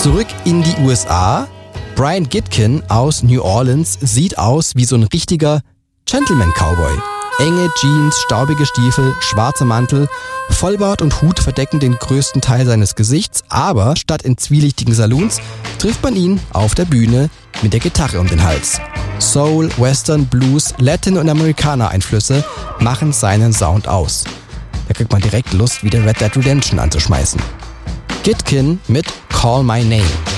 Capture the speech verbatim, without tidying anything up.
Zurück in die U S A. Brian Gitkin aus New Orleans sieht aus wie so ein richtiger Gentleman-Cowboy. Enge Jeans, staubige Stiefel, schwarzer Mantel, Vollbart und Hut verdecken den größten Teil seines Gesichts, aber statt in zwielichtigen Saloons trifft man ihn auf der Bühne mit der Gitarre um den Hals. Soul, Western, Blues, Latin- und Amerikaner-Einflüsse machen seinen Sound aus. Da kriegt man direkt Lust, wieder Red Dead Redemption anzuschmeißen. Gitkin mit Call My Name.